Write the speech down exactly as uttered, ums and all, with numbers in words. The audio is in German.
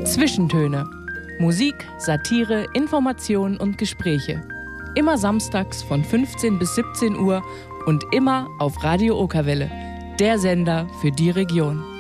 Zwischentöne. Musik, Satire, Information und Gespräche. Immer samstags von fünfzehn bis siebzehn Uhr und immer auf Radio Okerwelle, der Sender für die Region.